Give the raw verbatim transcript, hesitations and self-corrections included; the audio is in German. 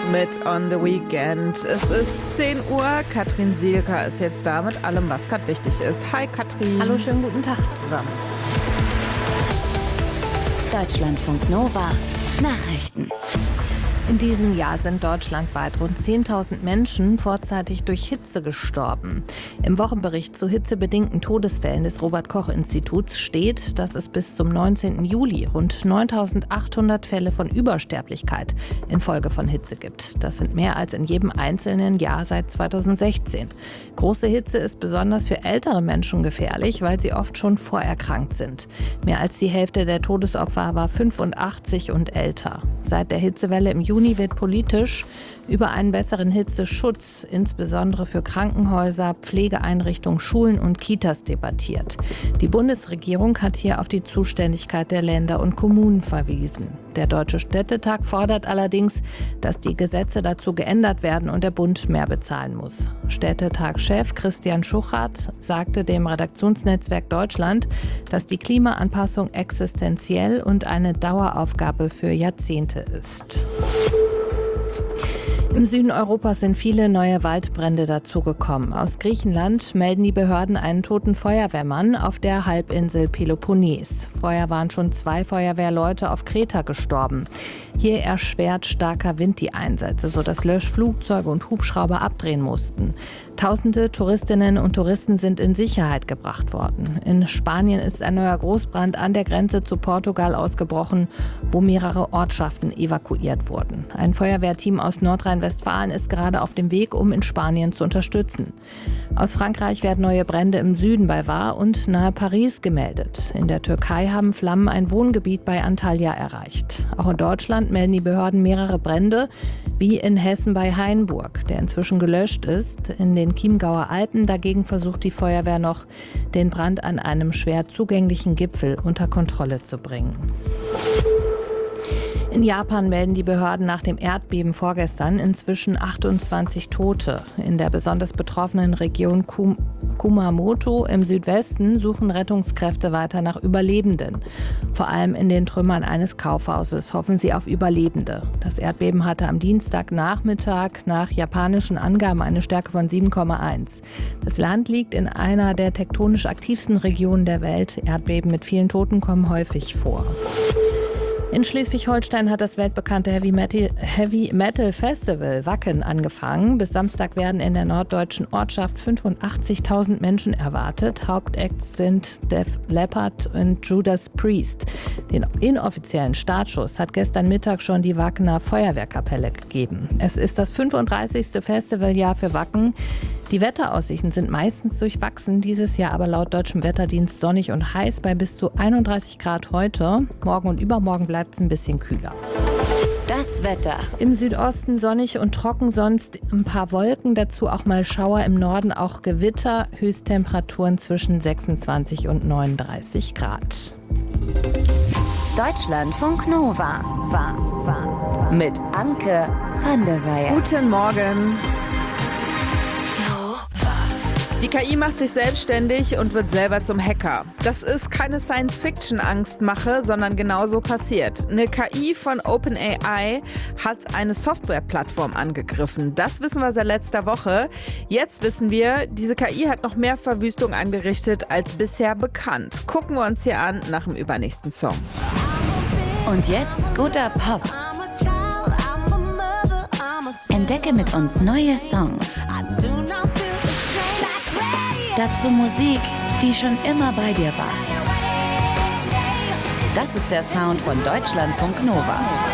mit On the Weekend. Es ist zehn Uhr. Katrin Sielker ist jetzt da mit allem, was gerade wichtig ist. Hi Katrin. Hallo, schönen guten Tag zusammen. Deutschlandfunk Nova Nachrichten. In diesem Jahr sind deutschlandweit rund zehntausend Menschen vorzeitig durch Hitze gestorben. Im Wochenbericht zu hitzebedingten Todesfällen des Robert-Koch-Instituts steht, dass es bis zum neunzehnten Juli rund neuntausendachthundert Fälle von Übersterblichkeit infolge von Hitze gibt. Das sind mehr als in jedem einzelnen Jahr seit zweitausendsechzehn. Große Hitze ist besonders für ältere Menschen gefährlich, weil sie oft schon vorerkrankt sind. Mehr als die Hälfte der Todesopfer war fünfundachtzig und älter. Seit der Hitzewelle im Juni wird politisch über einen besseren Hitzeschutz, insbesondere für Krankenhäuser, Pflegeeinrichtungen, Schulen und Kitas debattiert. Die Bundesregierung hat hier auf die Zuständigkeit der Länder und Kommunen verwiesen. Der Deutsche Städtetag fordert allerdings, dass die Gesetze dazu geändert werden und der Bund mehr bezahlen muss. Städtetagschef Christian Schuchart sagte dem Redaktionsnetzwerk Deutschland, dass die Klimaanpassung existenziell und eine Daueraufgabe für Jahrzehnte ist. Im Süden Europas sind viele neue Waldbrände dazugekommen. Aus Griechenland melden die Behörden einen toten Feuerwehrmann auf der Halbinsel Peloponnes. Vorher waren schon zwei Feuerwehrleute auf Kreta gestorben. Hier erschwert starker Wind die Einsätze, sodass Löschflugzeuge und Hubschrauber abdrehen mussten. Tausende Touristinnen und Touristen sind in Sicherheit gebracht worden. In Spanien ist ein neuer Großbrand an der Grenze zu Portugal ausgebrochen, wo mehrere Ortschaften evakuiert wurden. Ein Feuerwehrteam aus Nordrhein-Westfalen ist gerade auf dem Weg, um in Spanien zu unterstützen. Aus Frankreich werden neue Brände im Süden bei Var und nahe Paris gemeldet. In der Türkei haben Flammen ein Wohngebiet bei Antalya erreicht. Auch in Deutschland melden die Behörden mehrere Brände, wie in Hessen bei Hainburg, der inzwischen gelöscht ist. In den Chiemgauer Alpen dagegen versucht die Feuerwehr noch, den Brand an einem schwer zugänglichen Gipfel unter Kontrolle zu bringen. In Japan melden die Behörden nach dem Erdbeben vorgestern inzwischen achtundzwanzig Tote. In der besonders betroffenen Region Kum- Kumamoto im Südwesten suchen Rettungskräfte weiter nach Überlebenden. Vor allem in den Trümmern eines Kaufhauses hoffen sie auf Überlebende. Das Erdbeben hatte am Dienstagnachmittag nach japanischen Angaben eine Stärke von sieben Komma eins. Das Land liegt in einer der tektonisch aktivsten Regionen der Welt. Erdbeben mit vielen Toten kommen häufig vor. In Schleswig-Holstein hat das weltbekannte Heavy Metal, Heavy Metal Festival Wacken angefangen. Bis Samstag werden in der norddeutschen Ortschaft fünfundachtzigtausend Menschen erwartet. Hauptacts sind Def Leppard und Judas Priest. Den inoffiziellen Startschuss hat gestern Mittag schon die Wackener Feuerwehrkapelle gegeben. Es ist das fünfunddreißigste Festivaljahr für Wacken. Die Wetteraussichten sind meistens durchwachsen, dieses Jahr aber laut deutschem Wetterdienst sonnig und heiß bei bis zu einunddreißig Grad heute. Morgen und übermorgen bleibt es ein bisschen kühler. Das Wetter. Im Südosten sonnig und trocken, sonst ein paar Wolken, dazu auch mal Schauer, im Norden auch Gewitter, Höchsttemperaturen zwischen sechsundzwanzig und neununddreißig Grad. Deutschlandfunk Nova mit Anke van der Weyer. Guten Morgen. Die K I macht sich selbstständig und wird selber zum Hacker. Das ist keine Science-Fiction-Angstmache, sondern genauso passiert. Eine K I von OpenAI hat eine Softwareplattform angegriffen. Das wissen wir seit letzter Woche. Jetzt wissen wir, diese K I hat noch mehr Verwüstung angerichtet als bisher bekannt. Gucken wir uns hier an nach dem übernächsten Song. Und jetzt guter Pop. Entdecke mit uns neue Songs. Dazu Musik, die schon immer bei dir war. Das ist der Sound von Deutschlandfunk Nova.